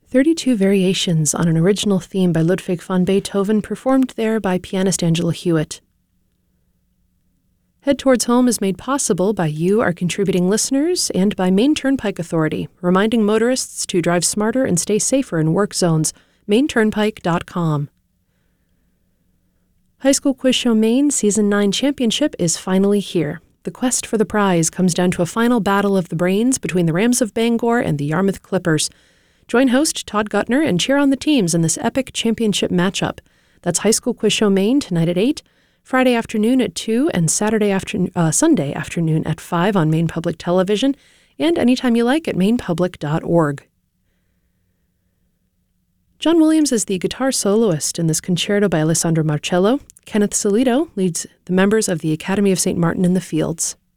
32 variations on an original theme by Ludwig van Beethoven, performed there by pianist Angela Hewitt. Head Towards Home is made possible by you, our contributing listeners, and by Maine Turnpike Authority, reminding motorists to drive smarter and stay safer in work zones. MaineTurnpike.com. High School Quiz Show Maine Season 9 Championship is finally here. The quest for the prize comes down to a final battle of the brains between the Rams of Bangor and the Yarmouth Clippers. Join host Todd Gutner and cheer on the teams in this epic championship matchup. That's High School Quiz Show Maine tonight at 8, Friday afternoon at 2, and Sunday afternoon at 5 on Maine Public Television, and anytime you like at mainepublic.org. John Williams is the guitar soloist in this concerto by Alessandro Marcello. Kenneth Solito leads the members of the Academy of St. Martin in the Fields.